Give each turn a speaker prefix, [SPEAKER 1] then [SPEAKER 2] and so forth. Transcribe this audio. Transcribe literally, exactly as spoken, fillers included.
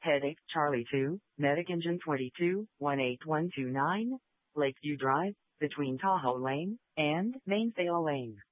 [SPEAKER 1] Headache Charlie two, Medic Engine twenty-two, one eight one two nine, Lakeview Drive, between Tahoe Lane and Mainsail Lane.